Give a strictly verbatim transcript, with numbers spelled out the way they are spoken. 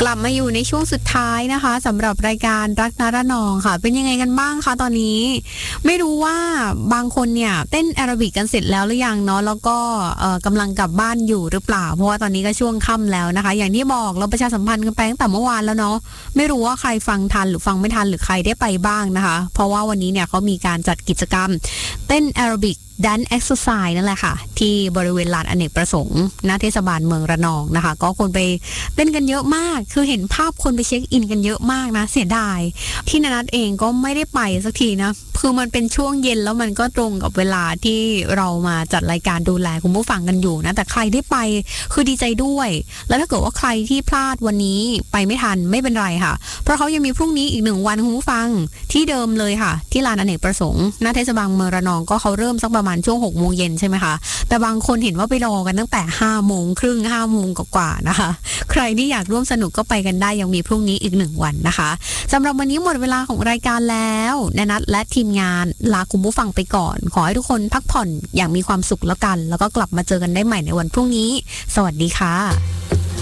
กลับมาอยู่ในช่วงสุดท้ายนะคะสำหรับรายการรักนระนองค่ะเป็นยังไงกันบ้างคะตอนนี้ไม่รู้ว่าบางคนเนี่ยเต้นแอโรบิกกันเสร็จแล้วหรือยังเนาะแล้วก็กำลังกลับบ้านอยู่หรือเปล่าเพราะว่าตอนนี้ก็ช่วงค่ำแล้วนะคะอย่างที่บอกเราประชาสัมพันธ์กันไปตั้งแต่เมื่อวานแล้วเนาะไม่รู้ว่าใครฟังทันหรือฟังไม่ทันหรือใครได้ไปบ้างนะคะเพราะว่าวันนี้เนี่ยเขามีการจัดกิจกรรมเต้นแอโรบิกดันเอ็กซ์ไซส์นั่นแหละค่ะที่บริเวณลานอเนกประสงค์ณเทศบาลเมืองระนองนะคะก็คนไปเต้นกันเยอะมากคือเห็นภาพคนไปเช็คอินกันเยอะมากนะเสียดายที่นัทเองก็ไม่ได้ไปสักทีนะคือมันเป็นช่วงเย็นแล้วมันก็ตรงกับเวลาที่เรามาจัดรายการดูแลคุณผู้ฟังกันอยู่นะแต่ใครได้ไปคือดีใจด้วยแล้วถ้าเกิดว่าใครที่พลาดวันนี้ไปไม่ทันไม่เป็นไรค่ะเพราะเขายังมีพรุ่งนี้อีกหนึ่งวันคุณผู้ฟังที่เดิมเลยค่ะที่ลานอเนกประสงค์ณเทศบาลเมืองระนองก็เขาเริ่มสักประมาณช่วงหกโมงเย็นใช่ไหมคะแต่บางคนเห็นว่าไปรอกันตั้งแต่ห้าโมงครึ่งห้าโมงกว่าๆนะคะใครที่อยากร่วมสนุกก็ไปกันได้ยังมีพรุ่งนี้อีกหนึ่งวันนะคะสำหรับวันนี้หมดเวลาของรายการแล้วนัทและทีมงานลาคุณผู้ฟังไปก่อนขอให้ทุกคนพักผ่อนอย่างมีความสุขแล้วกันแล้วก็กลับมาเจอกันได้ใหม่ในวันพรุ่งนี้สวัสดีค่ะ